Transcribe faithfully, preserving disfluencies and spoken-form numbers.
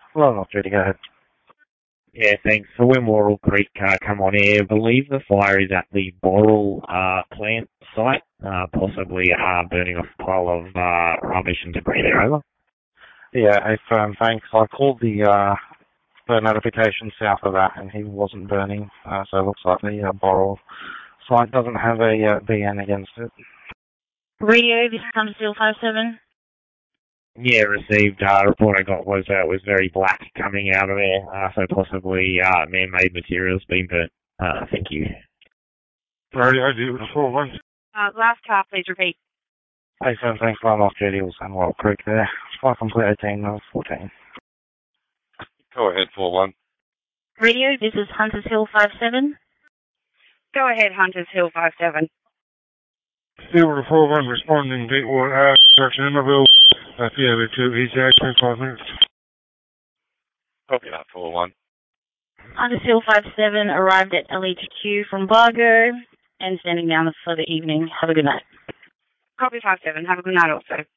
Well, not really, go ahead. Yeah, thanks. For when Worrell Creek uh, come on air, I believe the fire is at the Boral uh, plant site, uh, possibly uh, burning off a pile of uh, rubbish and debris there, over. Yeah, if, um, thanks. I called the, uh, the notification south of that and he wasn't burning, uh, so it looks like the uh, Boral site doesn't have a uh, B N against it. Radio, this is Huntersville five seven. Yeah, received. Uh, report I got was uh, was very black coming out of there, uh, so possibly uh, man-made materials being burnt. Uh, thank you. Radio, do four one. Uh, last call, please repeat. Hey, so thanks for off Judy and Worrell Creek there. Flight complete eighteen, uh, fourteen. Go ahead, four one. Radio, this is Hunters Hill five seven. Go ahead, Hunters Hill five seven. Silver four one responding, Gatewood Ave, Section Emerville. Uh, P A two, each action, five minutes. Copy that, four one. Hunters Hill five seven arrived at L H Q from Bargo and standing down for the evening. Have a good night. Copy five seven. Have a good night also.